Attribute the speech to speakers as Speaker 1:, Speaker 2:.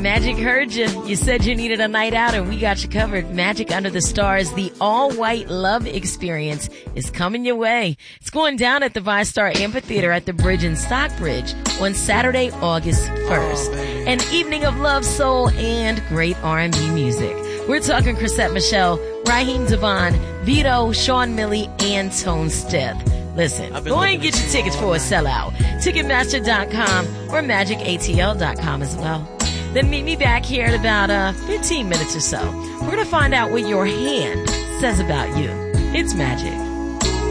Speaker 1: Magic heard you. You said you needed a night out and we got you covered. Magic Under the Stars, the all-white love experience is coming your way. It's going down at the ViStar Amphitheater at the Bridge in Stockbridge on Saturday, August 1st. An evening of love, soul, and great R&B music. We're talking Chrisette Michele, Raheem Devon, Vito, Sean Milley, and Tone Stith. Listen, go ahead and get your tickets for a sellout. Ticketmaster.com or magicatl.com as well. Then meet me back here in about 15 minutes or so. We're going to find out what your hand says about you. It's magic.